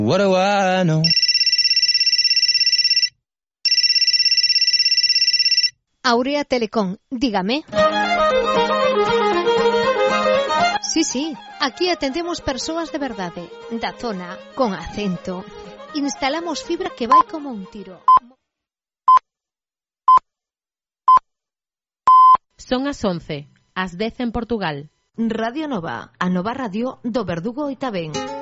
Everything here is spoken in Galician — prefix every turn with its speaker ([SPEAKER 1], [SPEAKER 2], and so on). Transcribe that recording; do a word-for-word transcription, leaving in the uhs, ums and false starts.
[SPEAKER 1] What do I know?
[SPEAKER 2] Aurea Telecom, dígame. Sí, sí, aquí atendemos persoas de verdade, da zona, con acento. Instalamos fibra que vai como un tiro.
[SPEAKER 3] Son as once, as dez en Portugal.
[SPEAKER 4] Radio Nova, a nova radio do Verdugo Oitavén.